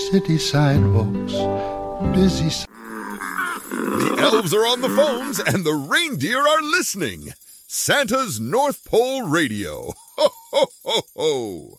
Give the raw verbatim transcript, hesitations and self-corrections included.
city sidewalks, busy. The elves are on the phones and the reindeer are listening. Santa's North Pole Radio. Ho, ho, ho, ho.